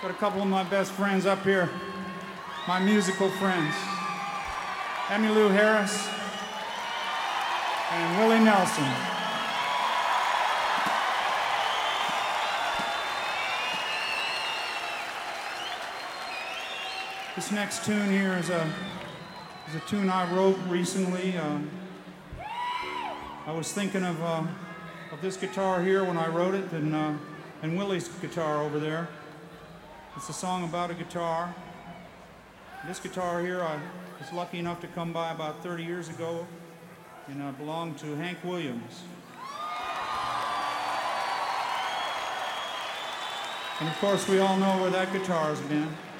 Got a couple of my best friends up here, my musical friends. Emmylou Harris and Willie Nelson. This next tune here is a tune I wrote recently. I was thinking of this guitar here when I wrote it, and Willie's guitar over there. It's a song about a guitar. This guitar here I was lucky enough to come by about 30 years ago, and belonged to Hank Williams. And of course we all know where that guitar's been.